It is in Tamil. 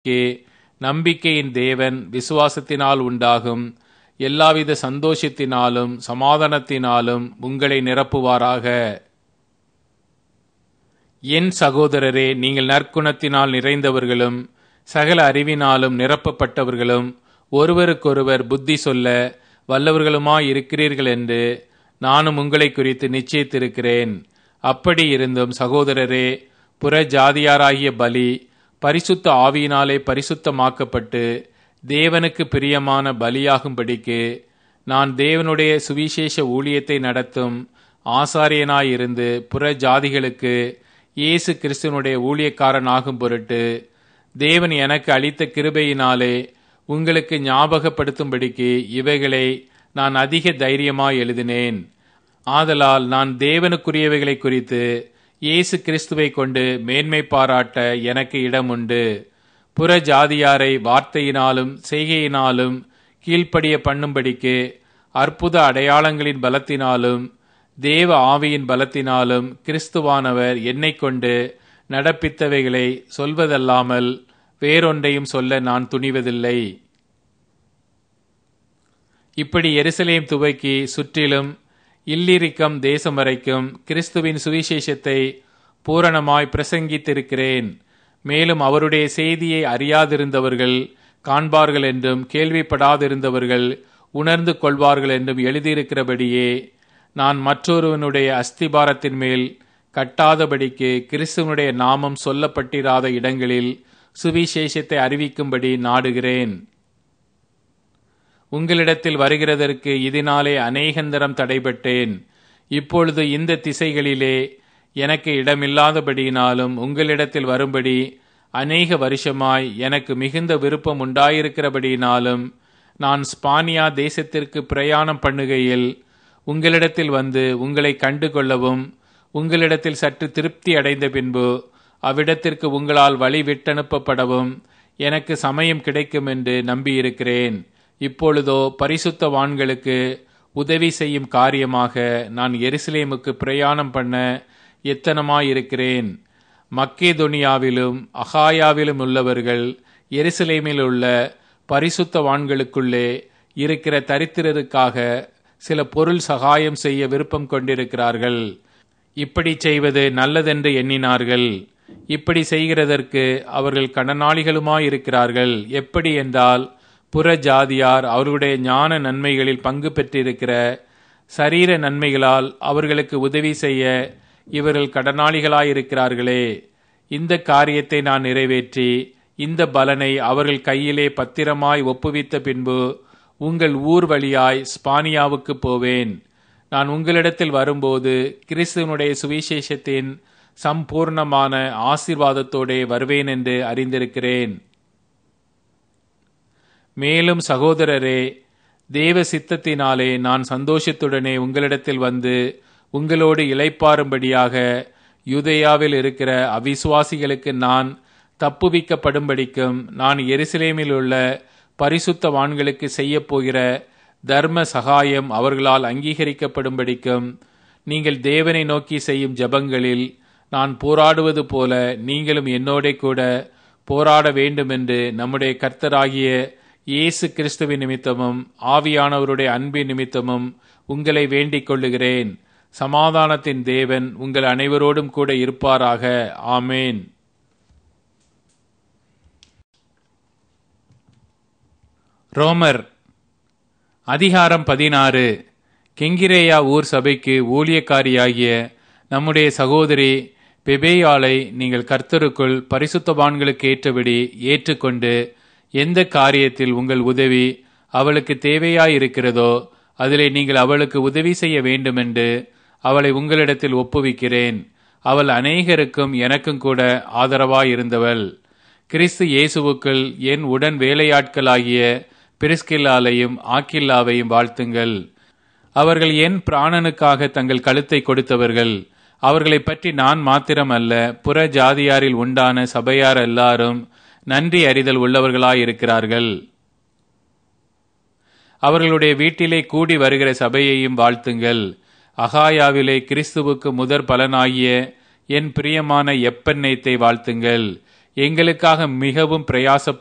நம்பிக்கையின் தேவன் விசுவாசத்தினால் உண்டாகும் எல்லாவித சந்தோஷத்தினாலும் சமாதானத்தினாலும் உங்களை நிரப்புவாராக. என் சகோதரரே, நீங்கள் நற்குணத்தினால் நிறைந்தவர்களும் சகல அறிவினாலும் நிரப்பப்பட்டவர்களும் ஒருவருக்கொருவர் புத்தி சொல்ல வல்லவர்களுமாயிருக்கிறீர்கள் என்று நானும் உங்களை குறித்து நிச்சயித்திருக்கிறேன். அப்படி இருந்தும் சகோதரரே, புற ஜாதியாராகிய பலி பரிசுத்த ஆவியினாலே பரிசுத்தமாக்கப்பட்டு தேவனுக்கு பிரியமான பலியாகும்படிக்கு நான் தேவனுடைய சுவிசேஷ ஊழியத்தை நடத்தும் ஆசாரியனாயிருந்து புற ஜாதிகளுக்கு இயேசு கிறிஸ்துவனுடைய ஊழியக்காரன் ஆகும் பொருட்டு தேவன் எனக்கு அளித்த கிருபையினாலே உங்களுக்கு ஞாபகப்படுத்தும்படிக்கு இவைகளை நான் அதிக தைரியமாய் எழுதினேன். ஆதலால் நான் தேவனுக்குரியவைகளை குறித்து இயேசு கிறிஸ்துவை கொண்டு மேன்மை பாராட்ட எனக்கு இடம் உண்டு. புற ஜாதியாரை வார்த்தையினாலும் செய்கையினாலும் கீழ்ப்படிய பண்ணும்படிக்கு அற்புத அடையாளங்களின் பலத்தினாலும் தேவ ஆவியின் பலத்தினாலும் கிறிஸ்துவானவர் என்னை கொண்டு நடப்பித்தவைகளை சொல்வதல்லாமல் வேறொன்றையும் சொல்ல நான் துணிவதில்லை. இப்படி எருசலேம் துவக்கி சுற்றிலும் இல்லிரிக்கம் தேசம் வரைக்கும் கிறிஸ்துவின் சுவிசேஷத்தை பூரணமாய் பிரசங்கித்திருக்கிறேன். மேலும் அவருடைய செய்தியை அறியாதிருந்தவர்கள் காண்பார்கள் என்றும் கேள்விப்படாதிருந்தவர்கள் உணர்ந்து கொள்வார்கள் என்றும் எழுதியிருக்கிறபடியே நான் மற்றொருவனுடைய அஸ்திபாரத்தின் மேல் கட்டாதபடிக்கு கிறிஸ்துவனுடைய நாமம் சொல்லப்பட்டிராத இடங்களில் சுவிசேஷத்தை அறிவிக்கும்படி நாடுகிறேன். உங்களிடத்தில் வருகிறதற்கு இதனாலே அநேகந்தரம் தடைபட்டேன். இப்பொழுது இந்த திசைகளிலே எனக்கு இடமில்லாதபடியினாலும் உங்களிடத்தில் வரும்படி அநேக வருஷமாய் எனக்கு மிகுந்த விருப்பம் உண்டாயிருக்கிறபடியினாலும் நான் ஸ்பானியா தேசத்திற்கு பிரயாணம் பண்ணுகையில் உங்களிடத்தில் வந்து உங்களை கண்டு கொள்ளவும் உங்களிடத்தில் சற்று திருப்தி அடைந்த பின்பு அவ்விடத்திற்கு உங்களால் வழி விட்டனுப்பப்படவும் எனக்கு சமயம் கிடைக்கும் என்று நம்பியிருக்கிறேன். இப்பொழுதோ பரிசுத்தவான்களுக்கு உதவி செய்யும் காரியமாக நான் எருசலேமுக்கு பிரயாணம் பண்ண எத்தனமாயிருக்கிறேன். மக்கேதொனியாவிலும் அகாயாவிலும் உள்ளவர்கள் எருசலேமில் உள்ள பரிசுத்தவான்களுக்குள்ளே இருக்கிற தரித்திரருக்காக சில பொருள் சகாயம் செய்ய விருப்பம் கொண்டிருக்கிறார்கள். இப்படி செய்வது நல்லதென்று எண்ணினார்கள். இப்படி செய்கிறதற்கு அவர்கள் கடனாளிகளுமாயிருக்கிறார்கள். எப்படி என்றால், புற ஜாதியார் அவர்களுடைய ஞான நன்மைகளில் பங்கு பெற்றிருக்கிற சரீர நன்மைகளால் அவர்களுக்கு உதவி செய்ய இவர்கள் கடனாளிகளாயிருக்கிறார்களே. இந்த காரியத்தை நான் நிறைவேற்றி இந்த பலனை அவர்கள் கையிலே பத்திரமாய் ஒப்புவித்த பின்பு உங்கள் ஊர் வழியாய் ஸ்பானியாவுக்கு போவேன். நான் உங்களிடத்தில் வரும்போது கிறிஸ்துவனுடைய சுவிசேஷத்தின் சம்பூர்ணமான ஆசீர்வாதத்தோடே வருவேன் என்று அறிந்திருக்கிறேன். மேலும் சகோதரரே, தேவ சித்தத்தினாலே நான் சந்தோஷத்துடனே உங்களிடத்தில் வந்து உங்களோடு இளைப்பாறும்படியாக யூதேயாவில் இருக்கிற அவிசுவாசிகளுக்கு நான் தப்புவிக்கப்படும்படிக்கும் நான் எருசலேமில் உள்ள பரிசுத்தவான்களுக்கு செய்யப்போகிற தர்ம சகாயம் அவர்களால் அங்கீகரிக்கப்படும்படிக்கும் நீங்கள் தேவனை நோக்கி செய்யும் ஜெபங்களில் நான் போராடுவது போல நீங்களும் என்னோட கூட போராட வேண்டுமென்று நம்முடைய கர்த்தராகிய இயேசு கிறிஸ்துவின் நிமித்தமும் ஆவியானவருடைய அன்பின் நிமித்தமும் உங்களை வேண்டிக் கொள்ளுகிறேன். சமாதானத்தின் தேவன் உங்கள் அனைவரோடும் கூட இருப்பாராக. ஆமேன். ரோமர் அதிகாரம் 16. கெங்கிரேயா ஊர் சபைக்கு ஊழியக்காரியாகிய நம்முடைய சகோதரி பெபேயாளை நீங்கள் கர்த்தருக்குள் பரிசுத்தவான்களுக்கு ஏற்றபடி ஏற்றுக்கொண்டு எந்த காரியத்தில் உங்கள் உதவி அவளுக்கு தேவையாயிருக்கிறதோ அதிலே நீங்கள் அவளுக்கு உதவி செய்ய வேண்டுமென்று அவளை உங்களிடத்தில் ஒப்புவிக்கிறேன். அவள் அநேகருக்கும் எனக்கும் கூட ஆதரவாயிருந்தவள். கிறிஸ்து இயேசுவுக்குள் என் உடன் வேலையாட்களாகிய பிரிஸ்கில்லாலையும் ஆக்கில்லாவையும் வாழ்த்துங்கள். அவர்கள் என் பிராணனுக்காக தங்கள் கழுத்தை கொடுத்தவர்கள். அவர்களை பற்றி நான் மாத்திரம் அல்ல, புற ஜாதியாரில் உண்டான சபையார் எல்லாரும் நன்றி அறிதல் உள்ளவர்களாயிருக்கிறார்கள். அவர்களுடைய வீட்டிலே கூடி வருகிற சபையையும் வாழ்த்துங்கள். அகாயாவிலே கிறிஸ்துவுக்கு முதற் பலனாகிய என் பிரியமான எப்பெண்ணெய்த்தை வாழ்த்துங்கள். எங்களுக்காக மிகவும் பிரயாசப்பட்டு